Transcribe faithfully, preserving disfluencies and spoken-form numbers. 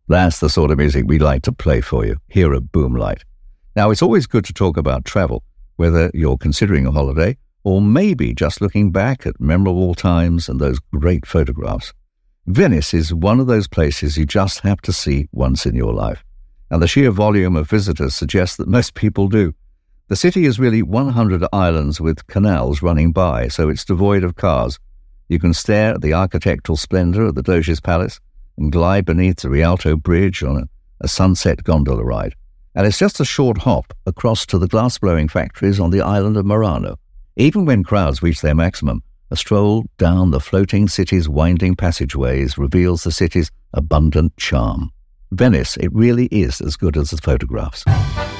That's the sort of music we like to play for you here at Boomlight. Now, it's always good to talk about travel, whether you're considering a holiday or maybe just looking back at memorable times and those great photographs. Venice is one of those places you just have to see once in your life, and the sheer volume of visitors suggests that most people do. The city is really one hundred islands with canals running by, so it's devoid of cars. You can stare at the architectural splendor of the Doge's Palace and glide beneath the Rialto Bridge on a, a sunset gondola ride. And it's just a short hop across to the glass-blowing factories on the island of Murano. Even when crowds reach their maximum, a stroll down the floating city's winding passageways reveals the city's abundant charm. Venice, it really is as good as the photographs.